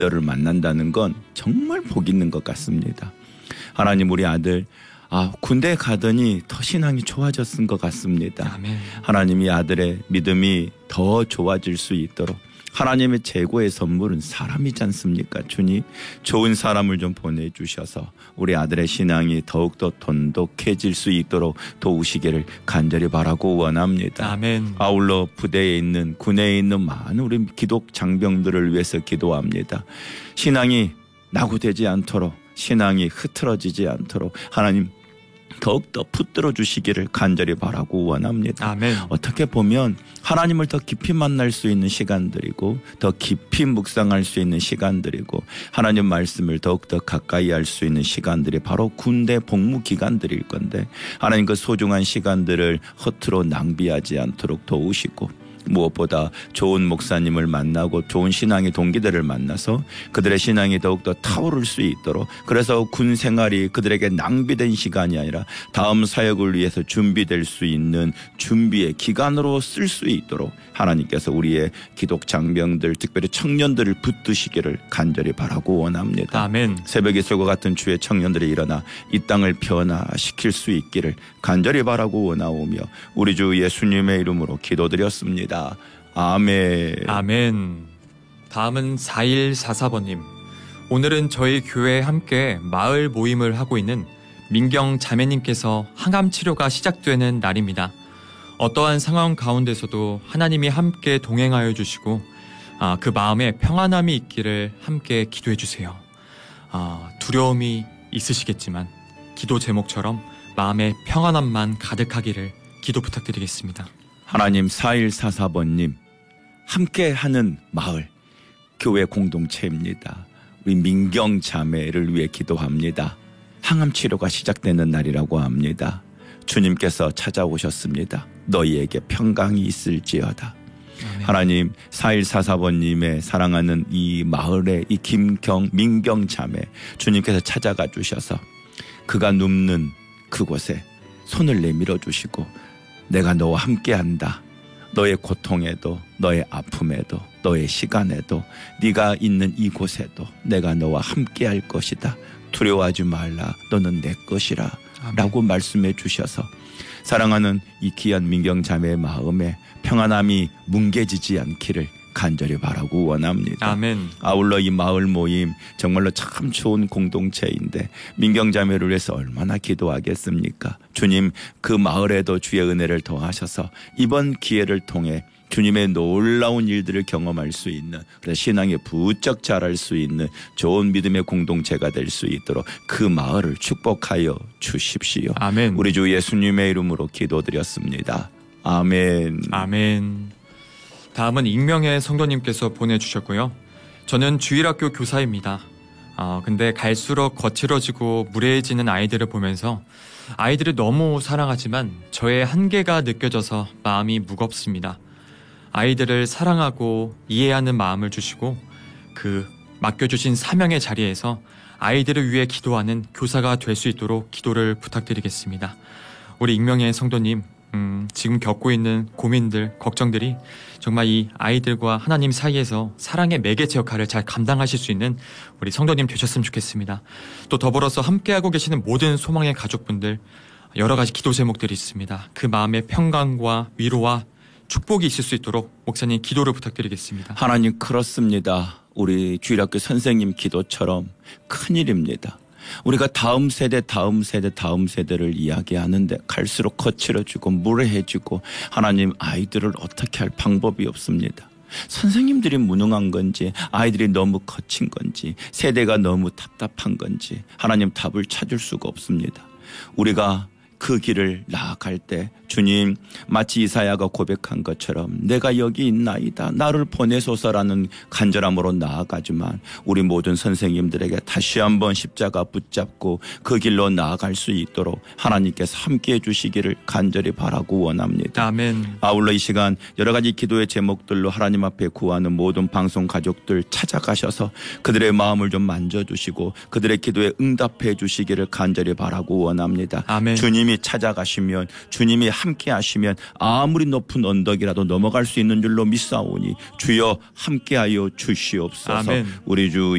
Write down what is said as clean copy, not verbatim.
를 만난다는 건 정말 복 있는 것 같습니다. 하나님, 우리 아들 군대에 가더니 더 신앙이 좋아졌은 것 같습니다. 아멘. 하나님이 아들의 믿음이 더 좋아질 수 있도록 하나님의 최고의 선물은 사람이지 않습니까? 주님, 좋은 사람을 좀 보내주셔서 우리 아들의 신앙이 더욱더 돈독해질 수 있도록 도우시기를 간절히 바라고 원합니다. 아멘. 아울러 부대에 있는 군에 있는 많은 우리 기독 장병들을 위해서 기도합니다. 신앙이 낙오되지 않도록, 신앙이 흐트러지지 않도록 하나님 더욱더 붙들어 주시기를 간절히 바라고 원합니다. 아멘. 어떻게 보면 하나님을 더 깊이 만날 수 있는 시간들이고 더 깊이 묵상할 수 있는 시간들이고 하나님 말씀을 더욱더 가까이 할 수 있는 시간들이 바로 군대 복무 기간들일 건데 하나님 그 소중한 시간들을 허투루 낭비하지 않도록 도우시고 무엇보다 좋은 목사님을 만나고 좋은 신앙의 동기들을 만나서 그들의 신앙이 더욱더 타오를 수 있도록, 그래서 군 생활이 그들에게 낭비된 시간이 아니라 다음 사역을 위해서 준비될 수 있는 준비의 기간으로 쓸 수 있도록 하나님께서 우리의 기독 장병들, 특별히 청년들을 붙드시기를 간절히 바라고 원합니다. 아멘. 새벽 이슬과 같은 주의 청년들이 일어나 이 땅을 변화시킬 수 있기를 간절히 바라고 원하오며 우리 주 예수님의 이름으로 기도드렸습니다. 아멘. 아멘. 다음은 4144번님. 오늘은 저희 교회에 함께 마을 모임을 하고 있는 민경 자매님께서 항암 치료가 시작되는 날입니다. 어떠한 상황 가운데서도 하나님이 함께 동행하여 주시고 그 마음에 평안함이 있기를 함께 기도해 주세요. 두려움이 있으시겠지만 기도 제목처럼 마음의 평안함만 가득하기를 기도 부탁드리겠습니다. 하나님, 4144번님 함께하는 마을 교회 공동체입니다. 우리 민경 자매를 위해 기도합니다. 항암 치료가 시작되는 날이라고 합니다. 주님께서 찾아오셨습니다. 너희에게 평강이 있을지어다. 아멘. 하나님, 4144번님의 사랑하는 이 마을의 이 민경 자매 주님께서 찾아가 주셔서 그가 눕는 그곳에 손을 내밀어 주시고 내가 너와 함께한다. 너의 고통에도 너의 아픔에도 너의 시간에도 네가 있는 이곳에도 내가 너와 함께할 것이다. 두려워하지 말라. 너는 내 것이라. 아멘. 라고 말씀해 주셔서 사랑하는 이 귀한 민경 자매의 마음에 평안함이 뭉개지지 않기를 간절히 바라고 원합니다. 아멘. 아울러 이 마을 모임 정말로 참 좋은 공동체인데 민경자매를 위해서 얼마나 기도하겠습니까? 주님, 그 마을에도 주의 은혜를 더하셔서 이번 기회를 통해 주님의 놀라운 일들을 경험할 수 있는, 그래서 신앙에 부쩍 자랄 수 있는 좋은 믿음의 공동체가 될 수 있도록 그 마을을 축복하여 주십시오. 아멘. 우리 주 예수님의 이름으로 기도드렸습니다. 아멘. 아멘. 다음은 익명의 성도님께서 보내주셨고요. 저는 주일학교 교사입니다. 근데 갈수록 거칠어지고 무례해지는 아이들을 보면서 아이들을 너무 사랑하지만 저의 한계가 느껴져서 마음이 무겁습니다. 아이들을 사랑하고 이해하는 마음을 주시고 그 맡겨주신 사명의 자리에서 아이들을 위해 기도하는 교사가 될 수 있도록 기도를 부탁드리겠습니다. 우리 익명의 성도님, 지금 겪고 있는 고민들, 걱정들이 정말 이 아이들과 하나님 사이에서 사랑의 매개체 역할을 잘 감당하실 수 있는 우리 성도님 되셨으면 좋겠습니다. 또 더불어서 함께하고 계시는 모든 소망의 가족분들, 여러 가지 기도 제목들이 있습니다. 그 마음의 평강과 위로와 축복이 있을 수 있도록 목사님 기도를 부탁드리겠습니다. 하나님, 그렇습니다. 우리 주일학교 선생님 기도처럼 큰일입니다. 우리가 다음 세대를 이야기하는데 갈수록 거칠어지고 무례해지고 하나님, 아이들을 어떻게 할 방법이 없습니다. 선생님들이 무능한 건지 아이들이 너무 거친 건지 세대가 너무 답답한 건지 하나님 답을 찾을 수가 없습니다. 우리가 그 길을 나아갈 때 주님, 마치 이사야가 고백한 것처럼 내가 여기 있나이다, 나를 보내소서라는 간절함으로 나아가지만 우리 모든 선생님들에게 다시 한번 십자가 붙잡고 그 길로 나아갈 수 있도록 하나님께서 함께해 주시기를 간절히 바라고 원합니다. 아멘. 아울러 이 시간 여러 가지 기도의 제목들로 하나님 앞에 구하는 모든 방송 가족들 찾아가셔서 그들의 마음을 좀 만져주시고 그들의 기도에 응답해 주시기를 간절히 바라고 원합니다. 아멘. 주님이 주님이 찾아가시면 주님이 함께하시면 아무리 높은 언덕이라도 넘어갈 수 있는 줄로 믿사오니 주여 함께하여 주시옵소서. 아멘. 우리 주